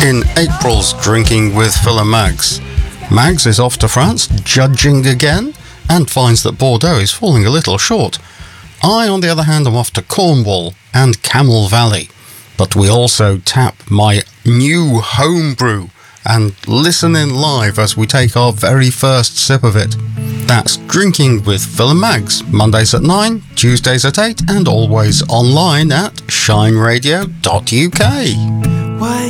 In April's Drinking with Phil and Mags, Mags is off to France, judging again, and finds that Bordeaux is falling a little short. I, on the other hand, am off to Cornwall and Camel Valley. But we also tap my new homebrew and listen in live as we take our very first sip of it. That's Drinking with Phil and Mags, Mondays at 9, Tuesdays at 8, and always online at shineradio.uk.